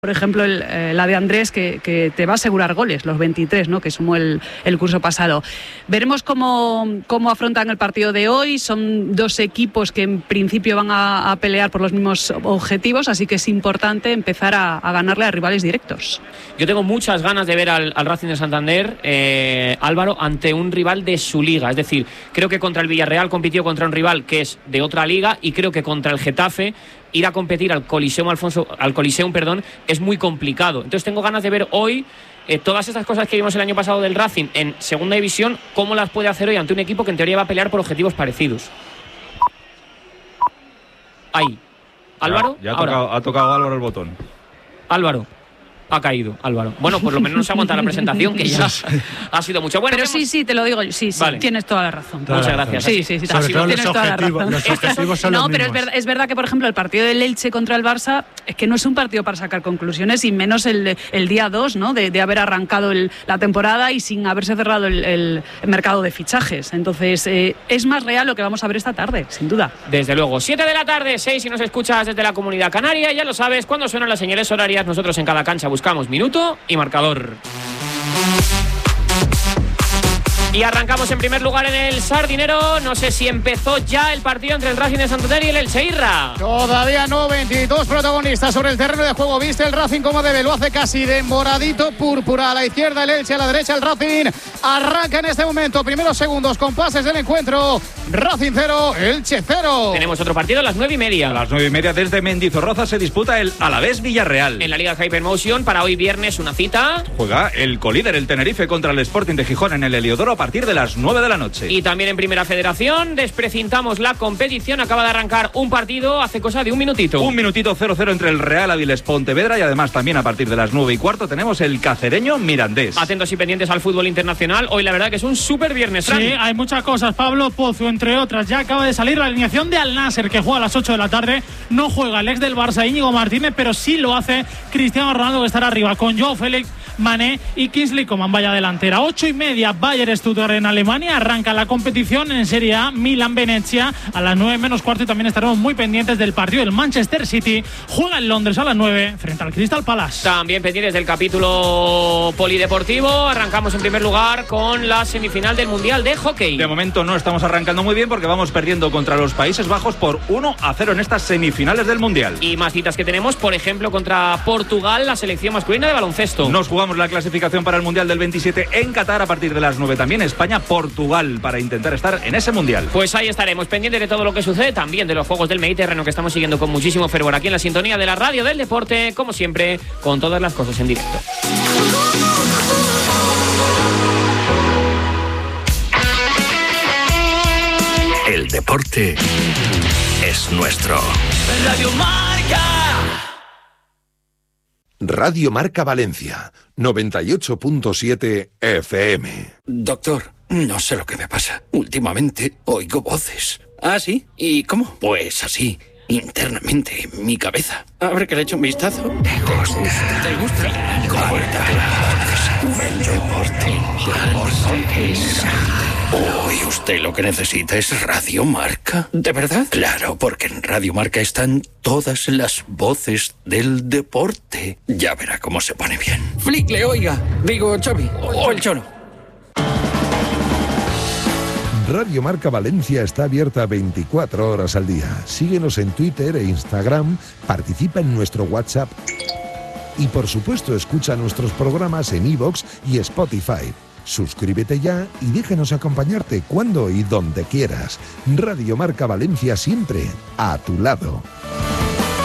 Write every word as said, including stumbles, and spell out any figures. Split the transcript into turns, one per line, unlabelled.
Por ejemplo, el, eh, la de Andrés, que, que te va a asegurar goles, los veintitrés, ¿no?, que sumó el, el curso pasado. Veremos cómo, cómo afrontan el partido de hoy. Son dos equipos que en principio van a, a pelear por los mismos objetivos, así que es importante empezar a, a ganarle a rivales directos.
Yo tengo muchas ganas de ver al, al Racing de Santander, eh, Álvaro, ante un rival de su liga. Es decir, creo que contra el Villarreal compitió contra un rival que es de otra liga, y creo que contra el Getafe ir a competir al Coliseum, Alfonso, al Coliseum, perdón, es muy complicado. Entonces tengo ganas de ver hoy eh, todas estas cosas que vimos el año pasado del Racing en segunda división, cómo las puede hacer hoy ante un equipo que en teoría va a pelear por objetivos parecidos. Ahí. Álvaro.
Ya, ya ha, tocado, ha tocado Álvaro el botón.
Álvaro. Ha caído, Álvaro. Bueno, por lo menos no se aguanta la presentación, que ya ha sido mucho. Bueno,
pero
hemos...
sí, sí, te lo digo yo. Sí, sí,
vale.
Tienes toda la razón.
Toda Muchas la razón. gracias.
Sí, sí, sí.
Sobre
sí
todo
tienes
los
toda la razón.
Los objetivos son
no,
los
pero es, ver, es verdad que, por ejemplo, el partido del Elche contra el Barça es que no es un partido para sacar conclusiones, y menos el, el día dos, ¿no?, de, de haber arrancado el, la temporada y sin haberse cerrado el, el mercado de fichajes. Entonces, eh, es más real lo que vamos a ver esta tarde, sin duda.
Desde luego. siete de la tarde, seis si nos escuchas desde la Comunidad Canaria. Ya lo sabes, cuando suenan las señales horarias, nosotros en cada cancha buscamos minuto y marcador. Y arrancamos en primer lugar en el Sardinero. No sé si empezó ya el partido entre el Racing de Santander y el Elche. Irra.
Todavía no, veintidós protagonistas sobre el terreno de juego. Viste el Racing como debe, lo hace casi de moradito, púrpura a la izquierda, el Elche a la derecha, el Racing arranca en este momento, primeros segundos con pases del encuentro. Racing cero, Elche cero.
Tenemos otro partido a las nueve y media.
A las nueve y media desde Mendizorroza se disputa el Alavés Villarreal.
En la Liga Hypermotion, para hoy viernes una cita.
Juega el colíder, el Tenerife, contra el Sporting de Gijón en el Heliodoro a partir de las nueve de la noche.
Y también en Primera Federación desprecintamos la competición. Acaba de arrancar un partido hace cosa de un minutito.
Un minutito, cero cero entre el Real Avilés Pontevedra, y además también a partir de las nueve y cuarto tenemos el Cacereño Mirandés.
Atentos y pendientes al fútbol internacional. Hoy la verdad que es un súper viernes.
Sí, Fran. Hay muchas cosas. Pablo Pozo, entre otras. Ya acaba de salir la alineación de Al Nasser, que juega a las ocho de la tarde. No juega el ex del Barça, Íñigo Martínez, pero sí lo hace Cristiano Ronaldo, que estará arriba con Joao Félix, Mané y Kingsley Coman, vaya delantera. Ocho y media, Bayer Stuttgart en Alemania. Arranca la competición en Serie A, Milán-Venecia a las nueve menos cuarto, y también estaremos muy pendientes del partido. El Manchester City juega en Londres a las nueve frente al Crystal Palace.
También pendientes del capítulo polideportivo. Arrancamos en primer lugar con la semifinal del Mundial de Hockey.
De momento no estamos arrancando muy bien porque vamos perdiendo contra los Países Bajos por uno a cero en estas semifinales del Mundial.
Y más citas que tenemos, por ejemplo, contra Portugal, la selección masculina de baloncesto.
Nos jugamos la clasificación para el Mundial del veintisiete en Qatar a partir de las nueve. También España-Portugal para intentar estar en ese Mundial.
Pues ahí estaremos, pendientes de todo lo que sucede, también de los Juegos del Mediterráneo, que estamos siguiendo con muchísimo fervor aquí en la sintonía de la radio del deporte, como siempre, con todas las cosas en directo.
El deporte es nuestro.
Radio Marca.
Radio Marca Valencia, noventa y ocho punto siete F M.
Doctor, no sé lo que me pasa. Últimamente oigo voces. ¿Ah, sí? ¿Y cómo? Pues así, internamente, en mi cabeza. A ver que le echo un vistazo. ¿Te gusta? ¿Te gusta? El deporte. Hoy usted lo que necesita es Radio Marca. ¿De verdad? Claro, porque en Radio Marca están todas las voces del deporte. Ya verá cómo se pone bien. Flick, le oiga. Digo, Xavi. O el Cholo.
Radio Marca Valencia está abierta veinticuatro horas al día. Síguenos en Twitter e Instagram, participa en nuestro WhatsApp y, por supuesto, escucha nuestros programas en iVoox y Spotify. Suscríbete ya y déjanos acompañarte cuando y donde quieras. Radio Marca Valencia, siempre a tu lado.